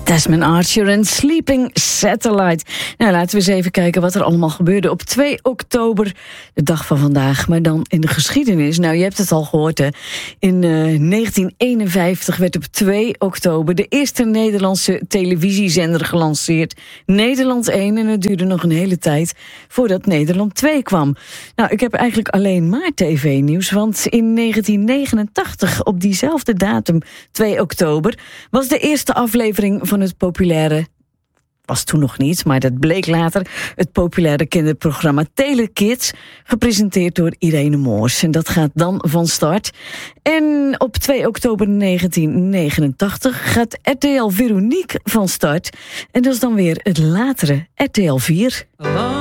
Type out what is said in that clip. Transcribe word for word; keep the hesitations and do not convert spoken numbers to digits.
Desmond Archer en Sleeping Satellite. Nou, laten we eens even kijken wat er allemaal gebeurde op twee oktober, de dag van vandaag, maar dan in de geschiedenis. Nou, je hebt het al gehoord, hè. In uh, negentien eenenvijftig werd op twee oktober de eerste Nederlandse televisiezender gelanceerd. Nederland één, en het duurde nog een hele tijd voordat Nederland twee kwam. Nou, ik heb eigenlijk alleen maar tv-nieuws, want in negentien negenentachtig, op diezelfde datum, twee oktober, was de eerste aflevering van het populaire, was toen nog niet, maar dat bleek later, het populaire kinderprogramma Telekids, gepresenteerd door Irene Moors. En dat gaat dan van start. En op twee oktober negentien negenentachtig gaat R T L Veronique van start. En dat is dan weer het latere R T L vier.